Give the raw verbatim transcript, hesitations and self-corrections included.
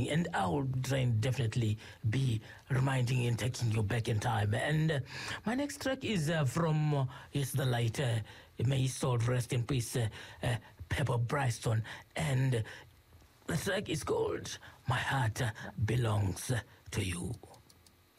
reminding, and I'll try and definitely be reminding and taking you back in time. And uh, my next track is uh, from uh, Yes the Light. Uh, may his soul rest in peace, uh, uh, Pepper Bryston. And uh, the track is called My Heart Belongs to You.